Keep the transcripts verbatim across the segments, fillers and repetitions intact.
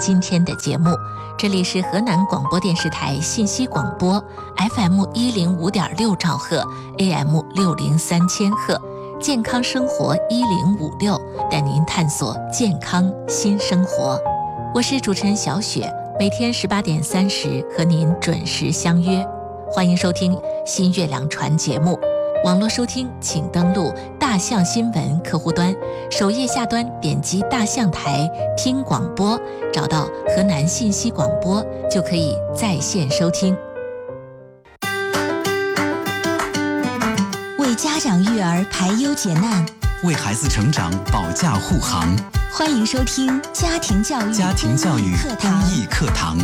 今天的节目。这里是河南广播电视台信息广播 F M 一零五点六兆赫 A M 六零三千赫，健康生活一零五六，带您探索健康新生活。我是主持人小雪，每天十八点三十和您准时相约。欢迎收听新月亮传节目。网络收听请登录大象新闻客户端，首页下端点击大象台听广播，找到河南信息广播就可以在线收听。 为家长育儿排忧解难， 为孩子成长保驾护航。 欢迎收听家庭教育家庭教育公益课堂。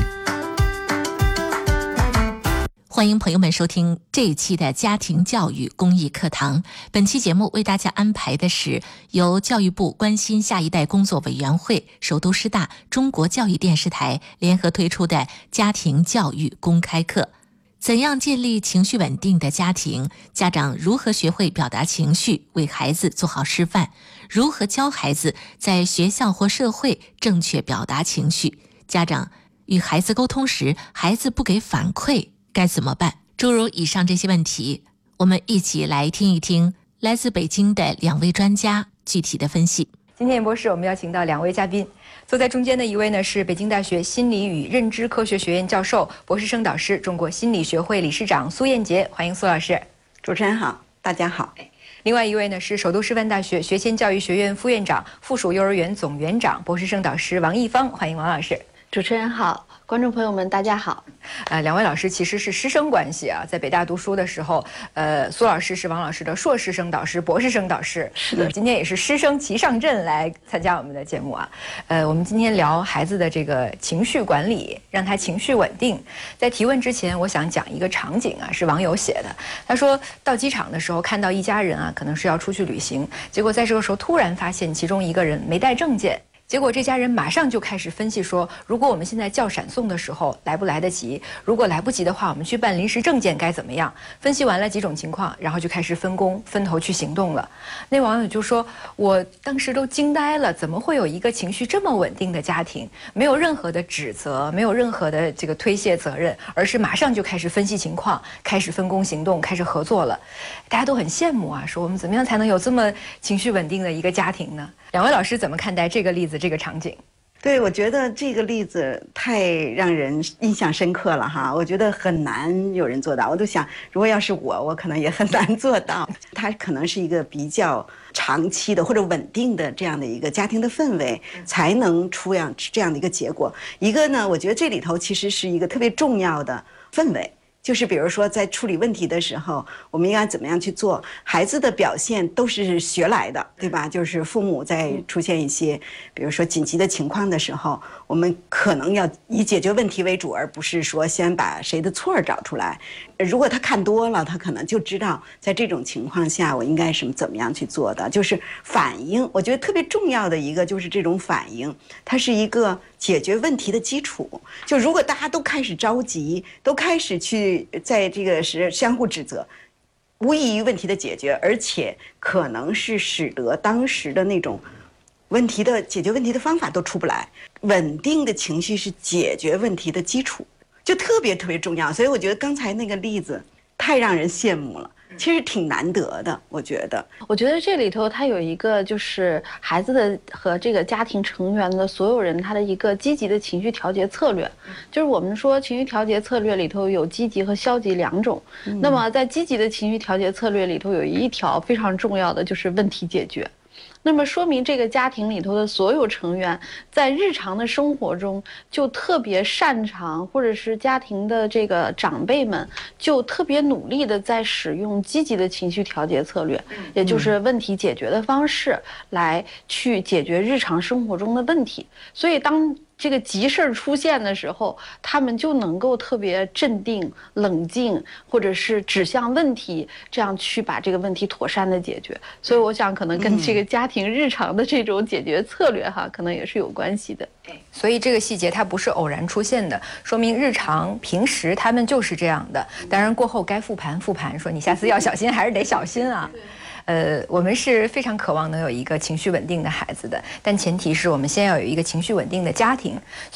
欢迎朋友们收听这一期的家庭教育公益课堂。本期节目为大家安排的是由教育部关心下一代工作委员会、首都师大、中国教育电视台联合推出的家庭教育公开课。怎样建立情绪稳定的家庭？家长如何学会表达情绪，为孩子做好示范？如何教孩子在学校或社会正确表达情绪？家长与孩子沟通时，孩子不给反馈该怎么办？诸如以上这些问题，我们一起来听一听来自北京的两位专家具体的分析。 今天演播室我们邀请到两位嘉宾，坐在中间的一位呢是北京大学心理与认知科学学院教授、博士生导师、中国心理学会理事长苏燕杰，欢迎苏老师。 主持人好，大家好。 另外一位呢是首都师范大学学前教育学院副院长、附属幼儿园总园长、博士生导师王一芳，欢迎王老师。 主持人好，观众朋友们大家好。 呃，两位老师其实是师生关系啊，在北大读书的时候，呃，苏老师是王老师的硕士生导师、博士生导师， 是的， 今天也是师生齐上阵来参加我们的节目啊。呃，我们今天聊孩子的这个情绪管理，让他情绪稳定。在提问之前，我想讲一个场景啊，是网友写的。他说到机场的时候，看到一家人啊，可能是要出去旅行，结果在这个时候突然发现其中一个人没带证件。结果这家人马上就开始分析说，如果我们现在叫闪送的时候来不来得及，如果来不及的话，我们去办临时证件该怎么样？分析完了几种情况，然后就开始分工分头去行动了。那网友就说，我当时都惊呆了，怎么会有一个情绪这么稳定的家庭，没有任何的指责，没有任何的这个推卸责任，而是马上就开始分析情况，开始分工行动，开始合作了。大家都很羡慕啊，说我们怎么样才能有这么情绪稳定的一个家庭呢？两位老师怎么看待这个例子这个场景？ 对，我觉得这个例子太让人印象深刻了哈，我觉得很难有人做到。我都想，如果要是我，我可能也很难做到。它可能是一个比较长期的或者稳定的这样的一个家庭的氛围，才能出样这样的一个结果。一个呢，我觉得这里头其实是一个特别重要的氛围。就是比如说在处理问题的时候，我们应该怎么样去做？孩子的表现都是学来的，对吧？就是父母在出现一些比如说紧急的情况的时候，我们可能要以解决问题为主，而不是说先把谁的错找出来。如果他看多了，他可能就知道在这种情况下我应该什么怎么样去做的。就是反应，我觉得特别重要的一个就是这种反应，它是一个解决问题的基础。就如果大家都开始着急，都开始去在这个是相互指责，无异于问题的解决，而且可能是使得当时的那种问题的解决问题的方法都出不来。稳定的情绪是解决问题的基础，就特别特别重要。所以我觉得刚才那个例子太让人羡慕了，其实挺难得的。我觉得我觉得这里头它有一个就是孩子的和这个家庭成员的所有人他的一个积极的情绪调节策略。就是我们说情绪调节策略里头有积极和消极两种，嗯、那么在积极的情绪调节策略里头有一条非常重要的就是问题解决。那么说明这个家庭里头的所有成员在日常的生活中就特别擅长，或者是家庭的这个长辈们就特别努力的在使用积极的情绪调节策略，也就是问题解决的方式来去解决日常生活中的问题。所以当这个急事儿出现的时候，他们就能够特别镇定、冷静，或者是指向问题，这样去把这个问题妥善的解决。所以我想可能跟这个家庭日常的这种解决策略哈，可能也是有关系的。 所以这个细节它不是偶然出现的，说明日常平时他们就是这样的。当然过后该复盘复盘，说你下次要小心还是得小心啊。呃，我们是非常渴望能有一个情绪稳定的孩子的，但前提是我们先要有一个情绪稳定的家庭。